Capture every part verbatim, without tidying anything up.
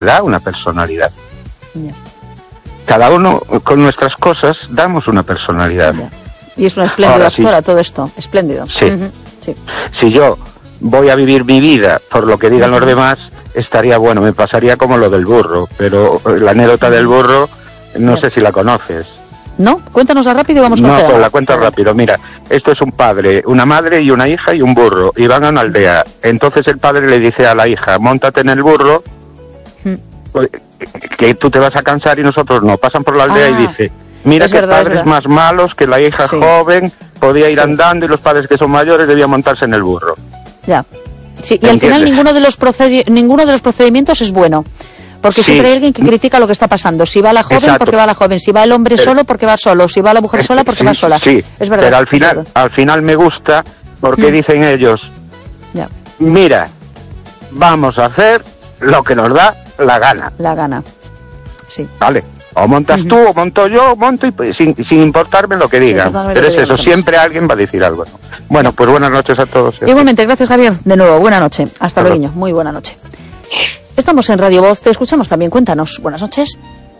da una personalidad. Ya. Cada uno con nuestras cosas damos una personalidad. Ya. Y es una espléndida actora sí. Todo esto, espléndido. Sí. Uh-huh. Sí. Si yo voy a vivir mi vida por lo que digan uh-huh. los demás, estaría bueno, me pasaría como lo del burro, pero la anécdota uh-huh. del burro, no ya. sé si la conoces. ¿No? Cuéntanosla rápido y vamos con No, quedar. pues la cuento rápido. Mira, esto es un padre, una madre y una hija y un burro, y van a una aldea. Entonces el padre le dice a la hija, móntate en el burro, uh-huh. que tú te vas a cansar y nosotros no. Pasan por la aldea ah, y dice, mira que verdad, padres más malos, que la hija sí. joven podía ir sí. andando y los padres que son mayores debían montarse en el burro. Ya. Sí, y al final ninguno de los procedi- ninguno de los procedimientos es bueno. Porque sí. siempre hay alguien que critica lo que está pasando. Si va la joven, Exacto. porque va la joven. Si va el hombre pero, solo, porque va solo. Si va la mujer sola, porque sí, va sola. Sí, es verdad. Pero al final, al final me gusta porque mm. dicen ellos, ya. mira, vamos a hacer lo que nos da la gana. La gana, sí. Vale, o montas uh-huh. tú, o monto yo, o monto y pues, sin, sin importarme lo que digan. Sí, pero es eso, siempre alguien va a decir algo. ¿No? Bueno, pues buenas noches a todos. Igualmente, gracias Javier. De nuevo, buena noche. Hasta luego, muy buena noche. Estamos en Radio Voz, te escuchamos también, cuéntanos. Buenas noches.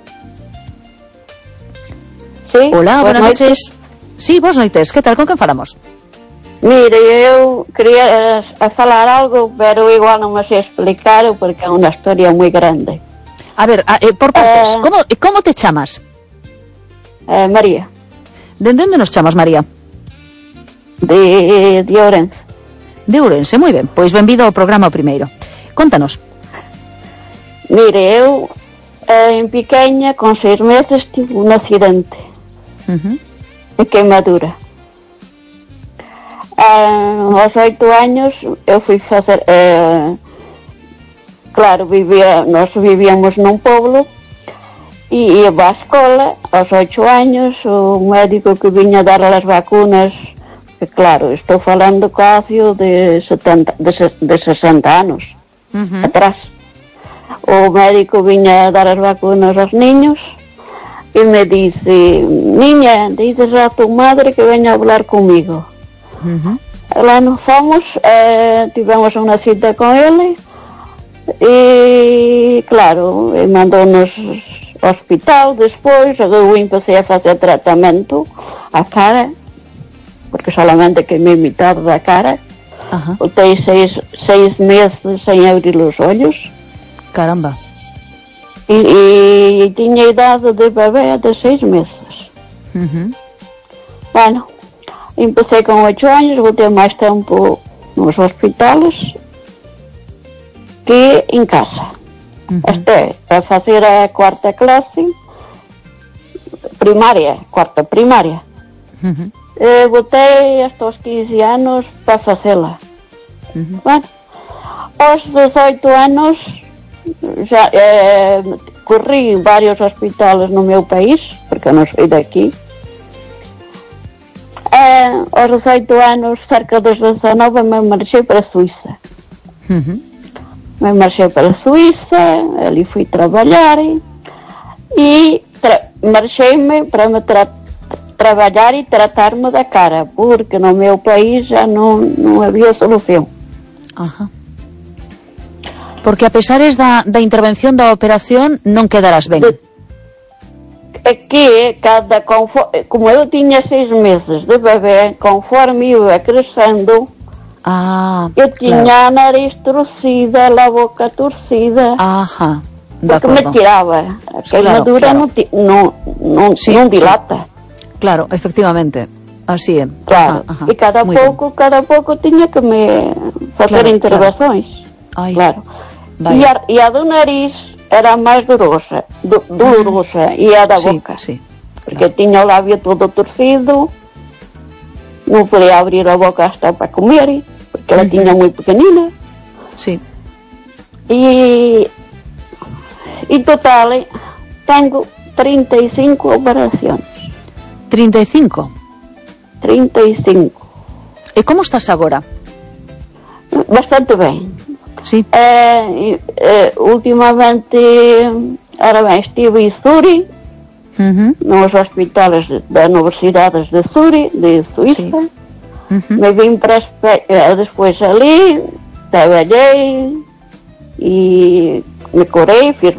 Sí, hola, buenas noites. noches. Sí, vos noites, que tal, con quen falamos? Mire, eu quería a falar algo, pero igual non me sei explicar porque é unha historia moi grande. A ver, a, eh, por partes, eh, como, como te chamas? Eh, María. De onde nos chamas, María? De, de Ourense. De Ourense, moi ben, pois benvido ao programa o primeiro. Contanos. Mire, eu eh, en pequeña, con seis meses, tive un accidente uh-huh. de queimadura. Eh, aos oito años eu fui facer eh, claro, vivía, nós vivíamos nun pueblo e ia á escola. Aos oito años o médico que viña a dar as vacunas, que claro, estou falando casi de setenta, de, de sesenta anos uh-huh. atrás. O médico viña a dar as vacunas aos niños e me dice, niña, dices a tu madre que veña a hablar comigo. Uh-huh. Lá nos fomos, eh, tivemos unha cita con ele e claro, mandou-nos ao hospital. Despois eu empecé a facer tratamento a cara, porque solamente queimei mitad da cara. Uh-huh. Voltei seis, seis meses sem abrir os olhos. Caramba. E, e tiña idade de bebé de seis meses. Uh-huh. Bueno, empecé con oito años, voltei máis tempo nos hospitales que en casa. Uh-huh. Este, para facer a cuarta clase primaria, cuarta primaria. Uh-huh. Eh, voltei hasta os quince anos para facela. Uh-huh. Bueno, aos dezoito anos já eh, corri varios hospitales no meu país, porque non sou daqui. Eh, aos dezoito anos, cerca dos dezanove, me marchei para a Suíza. Uh-huh. Me marchei para a Suíza, ali fui trabalhar e tra- marchei-me para me tra- trabalhar e tratar-me da cara, porque no meu país já non, non havia solución. Ajá. Porque a pesares da, da intervención da operación non quedarás ben. De, é que cada conforme, como eu tiña seis meses de bebé, conforme iba crescendo, ah, eu tiña claro. a nariz torcida, a boca torcida. Ajá, porque me tiraba. A queimadura claro, claro. non, non, sí, non dilata. Sí. Claro, efectivamente. Así é. Claro. Ajá, ajá. E cada Muy pouco, bien. cada pouco tiña que me facer claro, intervenções. Claro. Ai. Claro. E a, e a do nariz era máis dolorosa, do, dolorosa, e a da sí, boca. Sí, porque claro. tiña o labio todo torcido, non podía abrir a boca hasta para comer, porque ela uh-huh. tiña moi pequenina. Sí. E, e total, tengo trinta e cinco operacións. trinta e cinco? trinta e cinco. E como estás agora? Bastante ben. Sí. Eh, eh, últimamente, ahora ben, estive en Zuri, uh-huh. nos hospitales da Universidade de Zuri, de Suíça. Sí. Uh-huh. Me vim para eh, despois ali, trabalhei e me curei, fiz